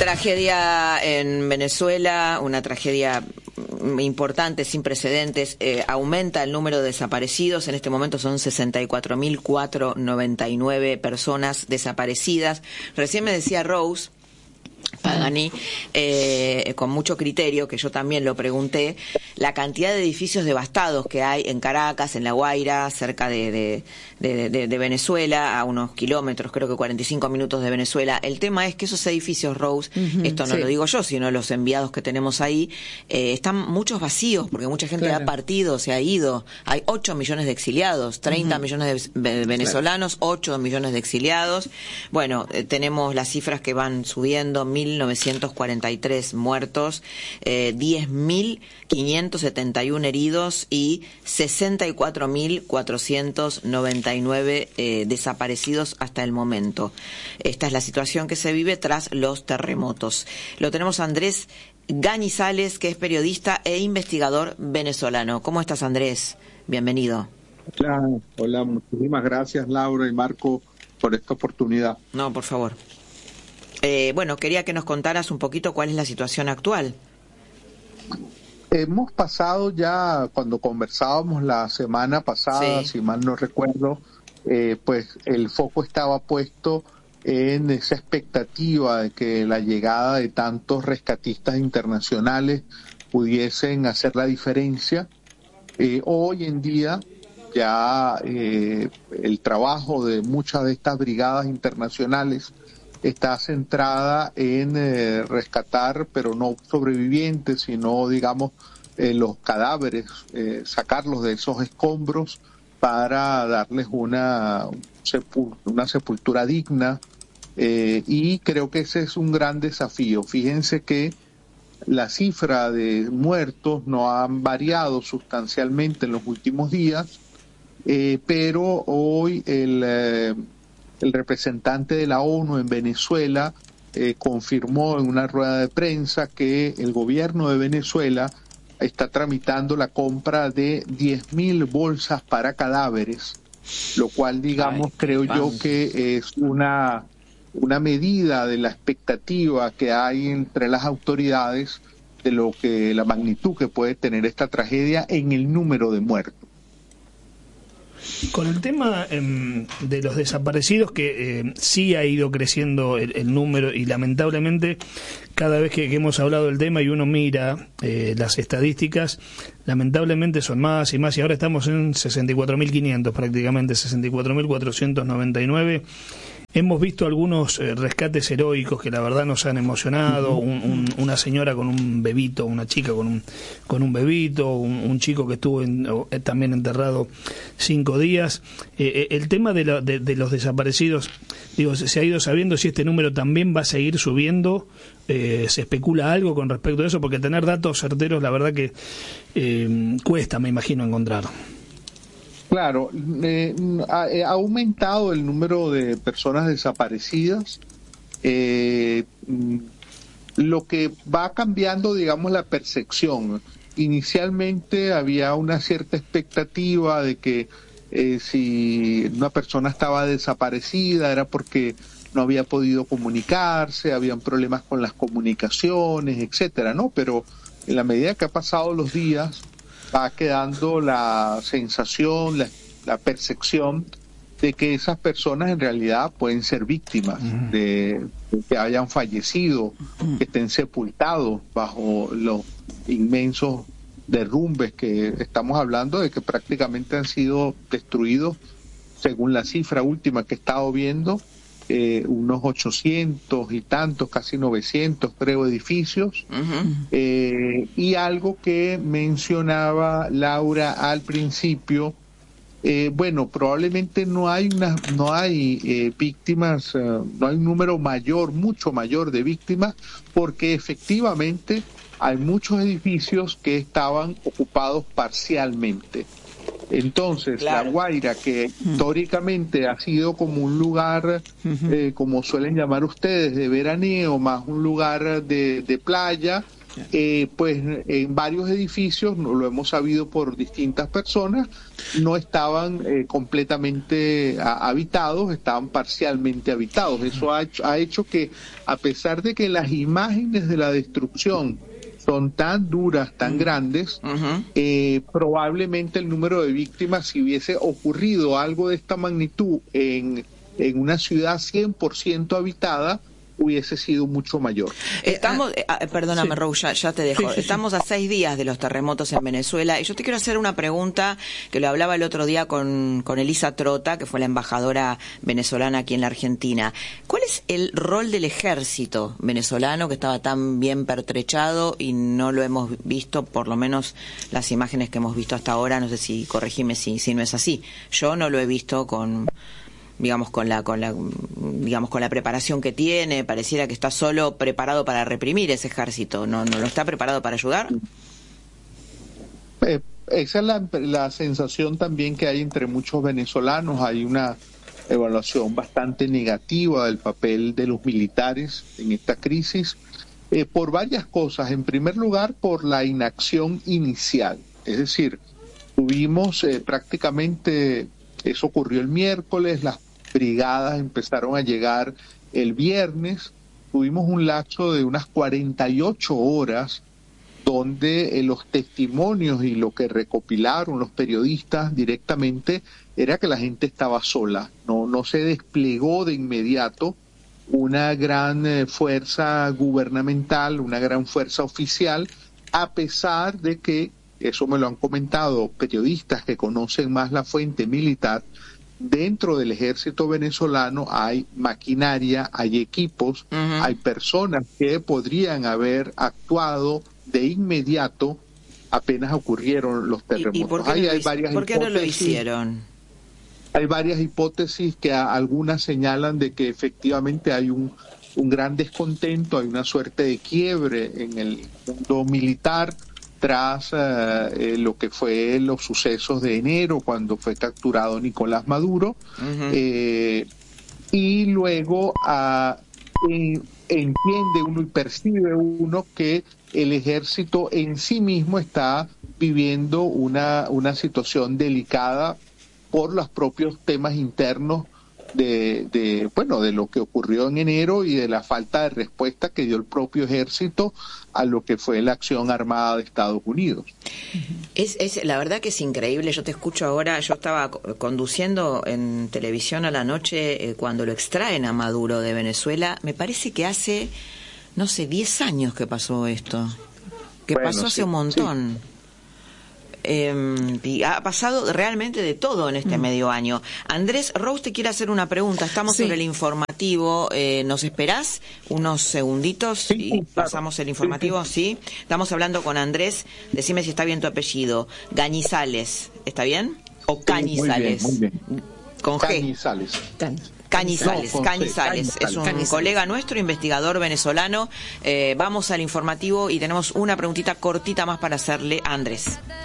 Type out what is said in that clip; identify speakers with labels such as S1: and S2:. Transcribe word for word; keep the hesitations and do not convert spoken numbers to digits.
S1: Tragedia en Venezuela, una tragedia importante, sin precedentes. Eh, aumenta el número de desaparecidos. En este momento son sesenta y cuatro mil cuatrocientos noventa y nueve personas desaparecidas. Recién me decía Rose Pagani, eh, con mucho criterio, que yo también lo pregunté, la cantidad de edificios devastados que hay en Caracas, en La Guaira, cerca de, de, de, de, de Venezuela, a unos kilómetros, creo que cuarenta y cinco minutos de Venezuela. El tema es que esos edificios, Rose, uh-huh, esto no sí. lo digo yo, sino los enviados que tenemos ahí, eh, están muchos vacíos, porque mucha gente claro. ha partido, se ha ido. Hay ocho millones de exiliados, treinta uh-huh. millones de venezolanos, claro. ocho millones de exiliados. Bueno, eh, tenemos las cifras que van subiendo, mil novecientos cuarenta y tres muertos, eh, diez mil quinientos setenta y uno heridos y sesenta y cuatro mil cuatrocientos noventa y nueve eh, desaparecidos hasta el momento. Esta es la situación que se vive tras los terremotos. Lo tenemos a Andrés Gañizales, que es periodista e investigador venezolano. ¿Cómo estás, Andrés? Bienvenido.
S2: Hola, hola, muchísimas gracias, Laura y Marco, por esta oportunidad.
S1: No, por favor. Eh, bueno, quería que nos contaras un poquito cuál es la situación actual.
S2: Hemos pasado ya, cuando conversábamos la semana pasada, sí. si mal no recuerdo, eh, pues el foco estaba puesto en esa expectativa de que la llegada de tantos rescatistas internacionales pudiesen hacer la diferencia. Eh, hoy en día ya eh, el trabajo de muchas de estas brigadas internacionales está centrada en eh, rescatar, pero no sobrevivientes, sino, digamos, eh, los cadáveres, eh, sacarlos de esos escombros para darles una, sepul- una sepultura digna. Eh, y creo que ese es un gran desafío. Fíjense que la cifra de muertos no han variado sustancialmente en los últimos días, eh, pero hoy el... Eh, El representante de la ONU en Venezuela eh, confirmó en una rueda de prensa que el gobierno de Venezuela está tramitando la compra de diez mil bolsas para cadáveres, lo cual, digamos, Ay, creo yo que es una, una medida de la expectativa que hay entre las autoridades de lo que la magnitud que puede tener esta tragedia en el número de muertos.
S3: Con el tema eh, de los desaparecidos, que eh, sí ha ido creciendo el, el número, y lamentablemente cada vez que, que hemos hablado del tema y uno mira eh, las estadísticas, lamentablemente son más y más, y ahora estamos en sesenta y cuatro mil quinientos prácticamente, sesenta y cuatro mil cuatrocientos noventa y nueve. Hemos visto algunos eh, rescates heroicos que la verdad nos han emocionado, un, un, una señora con un bebito, una chica con un con un bebito, un, un chico que estuvo en, eh, también enterrado cinco días. Eh, el tema de, la, de, de los desaparecidos, digo, se, se ha ido sabiendo si este número también va a seguir subiendo. Eh, ¿Se especula algo con respecto a eso? Porque tener datos certeros, la verdad que eh, cuesta, me imagino, encontrar.
S2: Claro, eh, ha, ha aumentado el número de personas desaparecidas. Eh, lo que va cambiando, digamos, la percepción. Inicialmente había una cierta expectativa de que eh, si una persona estaba desaparecida era porque no había podido comunicarse, habían problemas con las comunicaciones, etcétera, ¿no? Pero en la medida que ha pasado los días, va quedando la sensación, la, la percepción de que esas personas en realidad pueden ser víctimas uh-huh. de, de que hayan fallecido, uh-huh. que estén sepultados bajo los inmensos derrumbes que estamos hablando de que prácticamente han sido destruidos, según la cifra última que he estado viendo, eh, unos ochocientos y tantos, casi novecientos creo edificios. Uh-huh. eh, y algo que mencionaba Laura al principio, eh, bueno, probablemente no hay una, no hay eh, víctimas, eh, no hay un número mayor, mucho mayor de víctimas, porque efectivamente hay muchos edificios que estaban ocupados parcialmente. Entonces, claro. La Guaira, que históricamente ha sido como un lugar, uh-huh. eh, como suelen llamar ustedes, de veraneo, más un lugar de, de playa, eh, pues en varios edificios, no lo hemos sabido por distintas personas, no estaban eh, completamente a, habitados, estaban parcialmente habitados. Eso ha hecho, ha hecho que, a pesar de que las imágenes de la destrucción son tan duras, tan grandes, uh-huh. eh, probablemente el número de víctimas, si hubiese ocurrido algo de esta magnitud en, en una ciudad cien por ciento habitada, hubiese sido mucho mayor.
S1: Estamos, eh, perdóname, sí. Rose, ya, ya te dejo. Sí, sí, Estamos sí. a seis días de los terremotos en Venezuela y yo te quiero hacer una pregunta que lo hablaba el otro día con, con Elisa Trota, que fue la embajadora venezolana aquí en la Argentina. ¿Cuál es el rol del ejército venezolano que estaba tan bien pertrechado y no lo hemos visto, por lo menos las imágenes que hemos visto hasta ahora? No sé si, corregime si, si no es así. Yo no lo he visto con... digamos con la con la digamos con la preparación que tiene. Pareciera que está solo preparado para reprimir ese ejército. No no lo está preparado para ayudar.
S2: Eh, esa es la, la sensación también que hay entre muchos venezolanos. Hay una evaluación bastante negativa del papel de los militares en esta crisis, eh, por varias cosas. En primer lugar, por la inacción inicial, es decir, tuvimos eh, prácticamente, eso ocurrió el miércoles, las brigadas empezaron a llegar el viernes, tuvimos un lapso de unas cuarenta y ocho horas donde eh, los testimonios y lo que recopilaron los periodistas directamente era que la gente estaba sola, no, no se desplegó de inmediato una gran eh, fuerza gubernamental, una gran fuerza oficial, a pesar de que, eso me lo han comentado periodistas que conocen más la fuente militar, dentro del ejército venezolano hay maquinaria, hay equipos, uh-huh. hay personas que podrían haber actuado de inmediato apenas ocurrieron los terremotos.
S1: ¿Y, y por qué,
S2: hay,
S1: no,
S2: hay varias
S1: ¿por qué no lo hicieron?
S2: Hay varias hipótesis que a, algunas señalan de que efectivamente hay un, un gran descontento, hay una suerte de quiebre en el mundo militar tras uh, eh, lo que fue los sucesos de enero, cuando fue capturado Nicolás Maduro, uh-huh. eh, y luego uh, en, entiende uno y percibe uno que el ejército en sí mismo está viviendo una, una situación delicada por los propios temas internos de, de bueno de lo que ocurrió en enero y de la falta de respuesta que dio el propio ejército a lo que fue la acción armada de Estados Unidos.
S1: Es, es la verdad que es increíble. Yo te escucho ahora. Yo estaba conduciendo en televisión a la noche eh, cuando lo extraen a Maduro de Venezuela. Me parece que hace, no sé, diez años que pasó esto. Que bueno, pasó hace sí, un montón. Sí. Eh, y ha pasado realmente de todo en este mm. medio año. Andrés, Rose te quiere hacer una pregunta. Estamos sí. sobre el informativo. Eh, ¿Nos esperás unos segunditos sí, y claro. pasamos el informativo? Sí. sí. Estamos hablando con Andrés. Decime si está bien tu apellido. Gañizales. ¿Está bien? ¿O Cañizales?
S2: Sí, muy bien, muy bien.
S1: Con G.
S2: Cañizales.
S1: Cañizales, no, Cañizales, Cañizales, es un Cañizales. colega nuestro, investigador venezolano. Eh, vamos al informativo y tenemos una preguntita cortita más para hacerle a Andrés.